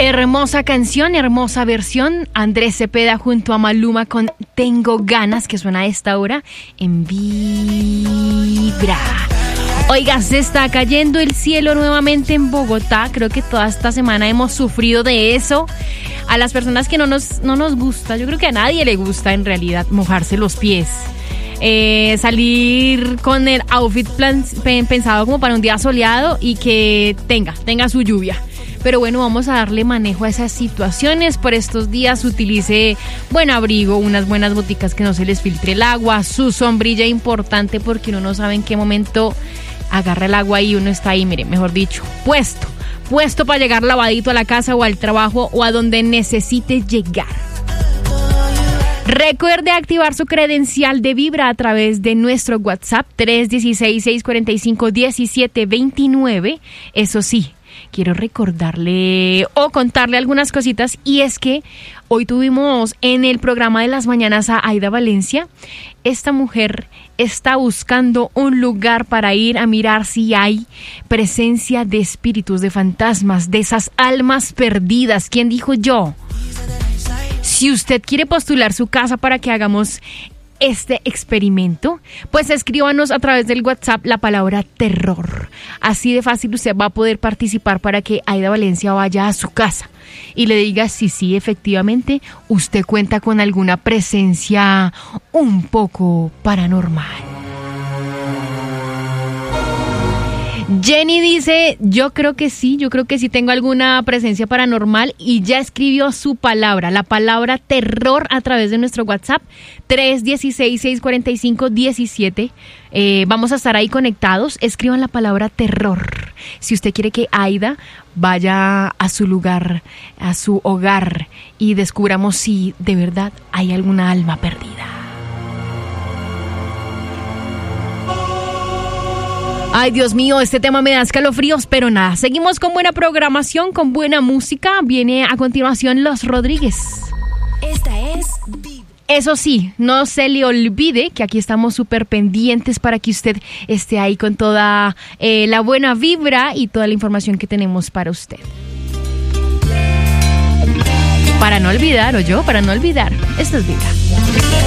Hermosa canción, hermosa versión. Andrés Cepeda junto a Maluma con Tengo Ganas, que suena a esta hora en Vibra. Oiga, se está cayendo el cielo nuevamente en Bogotá. Creo que toda esta semana hemos sufrido de eso. A las personas que no nos gusta, yo creo que a nadie le gusta en realidad mojarse los pies. Salir con el outfit pensado como para un día soleado y que tenga su lluvia. Pero bueno, vamos a darle manejo a esas situaciones. Por estos días utilice buen abrigo, unas buenas boticas que no se les filtre el agua, su sombrilla importante porque uno no sabe en qué momento agarra el agua y uno está ahí, mire, mejor dicho, puesto para llegar lavadito a la casa o al trabajo o a donde necesite llegar. Recuerde activar su credencial de Vibra a través de nuestro WhatsApp 316-645-1729. Eso sí, quiero recordarle o contarle algunas cositas, y es que hoy tuvimos en el programa de las mañanas a Aida Valencia. Esta mujer está buscando un lugar para ir a mirar si hay presencia de espíritus, de fantasmas, de esas almas perdidas. ¿Quién dijo yo? Si usted quiere postular su casa para que hagamos este experimento, pues escríbanos a través del WhatsApp la palabra terror. Así de fácil usted va a poder participar para que Aida Valencia vaya a su casa y le diga si sí, efectivamente, usted cuenta con alguna presencia un poco paranormal. Jenny dice, yo creo que sí tengo alguna presencia paranormal, y ya escribió su palabra, la palabra terror, a través de nuestro WhatsApp 316-645-17. Vamos a estar ahí conectados. Escriban la palabra terror si usted quiere que Aida vaya a su lugar, a su hogar, y descubramos si de verdad hay alguna alma perdida. Ay, Dios mío, este tema me da escalofríos, pero nada. Seguimos con buena programación, con buena música. Viene a continuación Los Rodríguez. Esta es... Eso sí, no se le olvide que aquí estamos súper pendientes para que usted esté ahí con toda la buena vibra y toda la información que tenemos para usted. Para no olvidar, esto es Vibra.